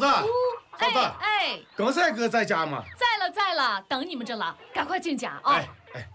嫂子， 哎， 耿帅哥在家吗？ 在了，等你们着了，赶快进家啊！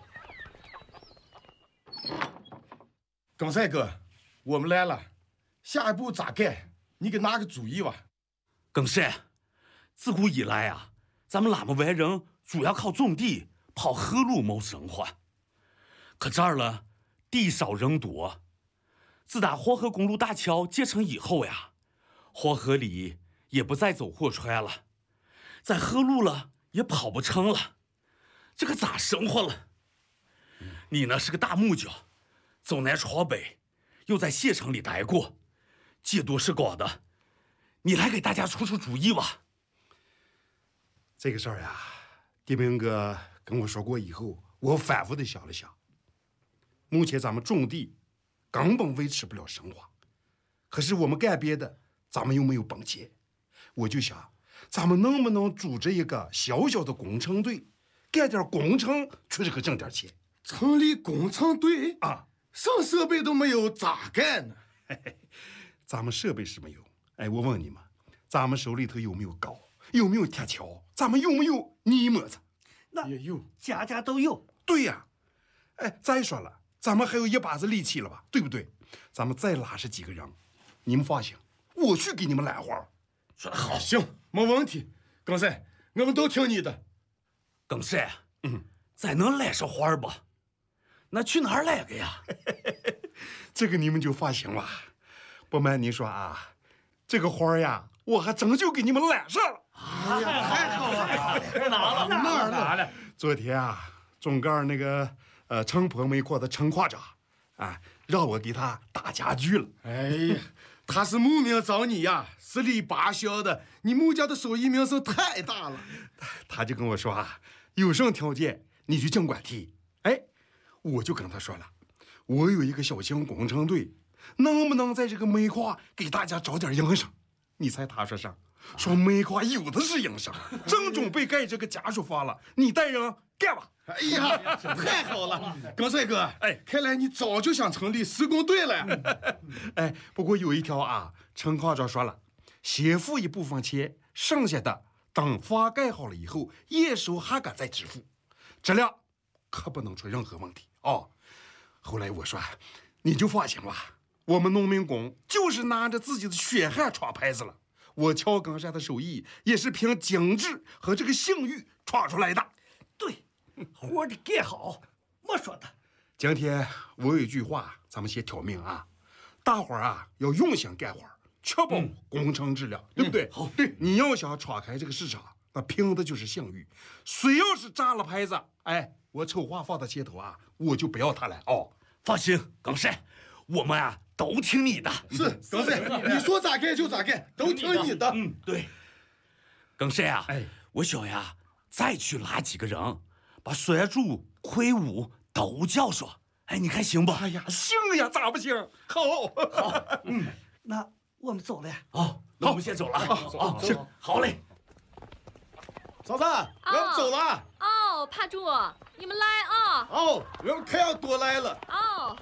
耿帅哥，我们来了，下一步咋干？你给拿个主意吧。 耿帅，自古以来啊，咱们喇嘛外人主要靠种地、跑河路谋生活。可这儿了，地少人多。自打黄河公路大桥建成以后呀，黄河里也不再走货船了，在河路了也跑不成了，这可咋生活了？你呢是个大木匠，走南闯北，又在县城里待过，见多识广的，你来给大家出出主意吧。 这个事儿呀，地明哥跟我说过以后，我反复的想了想。目前咱们种地根本维持不了生活，可是我们干别的，咱们又没有本钱。我就想，咱们能不能组织一个小小的工程队，干点工程，出这个挣点钱？ 成立工程队啊，啥设备都没有，咋干呢？ 咱们设备是没有，哎，我问你们，咱们手里头有没有镐？有没有铁锹？咱们有没有泥模子？ 那也有， 家家都有。 对呀，哎，再说了，咱们还有一把子力气了吧？对不对？咱们再拉上几个人，你们放心，我去给你们揽活。 说得好， 行，没问题。耿帅，我们都听你的。 耿帅，再能揽上活儿不？那去哪儿揽个呀？ 这个你们就放心了。不瞒您说啊，这个活儿呀，我还真就给你们揽上了。 哎呀，太好了！ 哪儿了？ 昨天啊，中盖那个城坡煤矿的陈矿长，啊，让我给他打家具了。 哎呀，他是慕名找你呀，十里八乡的，你穆家的手艺名声太大了。 他就跟我说啊，有什么条件你就尽管提。哎，我就跟他说了，我有一个小型工程队，能不能在这个煤矿给大家找点营生？你猜他说啥？说煤矿有的是营生，正准备盖这个家属房了，你带人干吧。 哎呀，太好了，耿帅哥，哎，看来你早就想成立施工队了。 哎，不过有一条啊，陈矿长说了，先付一部分钱，剩下的等房盖好了以后，验收还敢再支付，质量可不能出任何问题哦。后来我说，你就放心吧，我们农民工就是拿着自己的血汗闯牌子了。我乔耿山的手艺也是凭精致和这个信誉闯出来的。 对，活得干好，没说的。 今天我有一句话，咱们先挑明啊，大伙儿啊要用心干活，确保工程质量，对不对？ 好， 对，你要想闯开这个市场，那凭的就是信誉。谁要是扎了牌子，哎，我丑话放到前头啊，我就不要他了哦。 放心，耿帅，我们啊都听你的。 是，耿帅，你说咋干就咋干，都听你的。 对。耿帅啊， 哎， 我想呀，再去拉几个人，把栓柱、魁梧都叫上。哎，你看行不？ 哎呀，行呀，咋不行？好， 那我们走了。 好，那我们先走了。啊，行，好嘞。 嫂子，我们走了。 哦，帕柱，你们来啊！ 哦，我们可要多来了。 哦，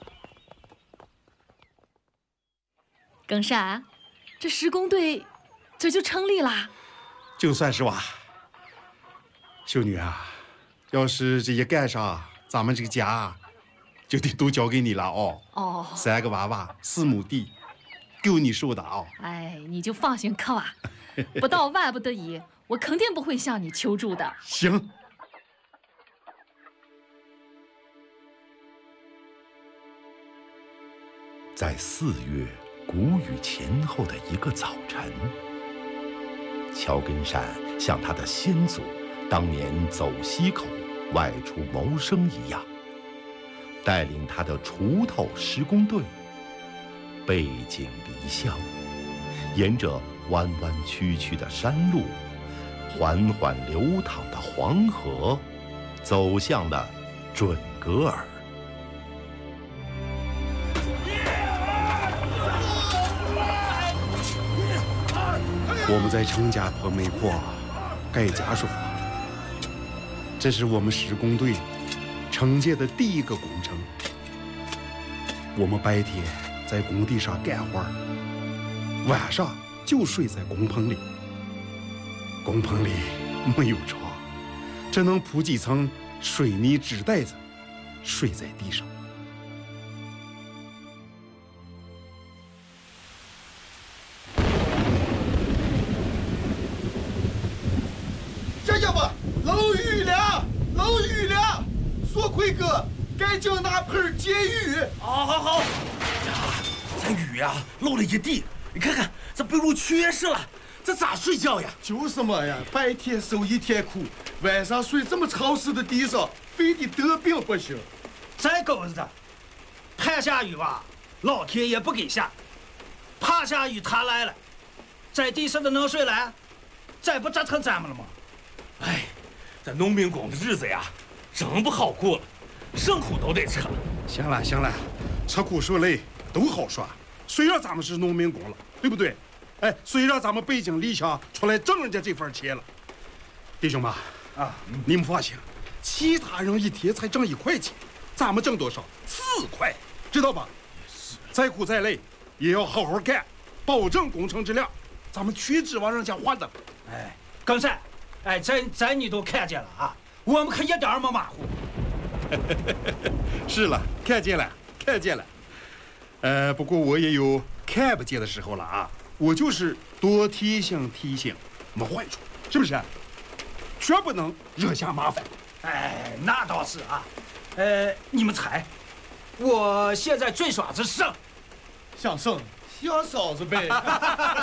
耿山，这施工队这就成立啦。 就算是吧。秀女啊，要是这一干上，咱们这个家就得都交给你了哦。 哦 ，3个娃娃，4亩地，够你受的哦。 哎，你就放心去吧，不到万不得已，我肯定不会向你求助的。 行。 在4月谷雨前后的一个早晨，乔根山像他的先祖当年走西口外出谋生一样，带领他的锄头施工队背井离乡，沿着弯弯曲曲的山路，缓缓流淌的黄河，走向了准格尔。 我们在陈家坡煤矿盖家属房，这是我们施工队承接的第一个工程。我们白天在工地上干活，晚上就睡在工棚里。 工棚里没有床，只能铺几层水泥纸袋子，睡在地上。 这家伙漏雨了，漏雨了！说奎哥，赶紧拿盆接雨。 好。呀，这雨呀漏了一地，你看看这被褥缺失了，这咋睡觉呀？ 就是嘛呀，白天受一天苦，晚上睡这么潮湿的地上，非得得病不行。 这狗日的，盼下雨吧，老天爷不给下；怕下雨他来了，在地上的能睡来，这不折腾咱们了吗？ 哎，这农民工的日子呀，真不好过了，生苦都得吃。 行了，吃苦受累都好说。虽然咱们是农民工了，对不对？哎，虽然咱们背井离乡出来挣人家这份钱了，弟兄们啊，你们放心，其他人一天才挣1块钱，咱们挣多少？4块，知道吧？再苦再累也要好好干，保证工程质量。咱们全指望人家还的。 哎，更山，哎，这你都看见了啊，我们可一点儿没马虎。 是了，看见了。不过我也有看不见的时候了啊。我就是多提醒，没坏处，是不是？绝不能惹下麻烦。 哎，那倒是啊。你们猜，我现在最耍是胜。 想胜，想嫂子呗。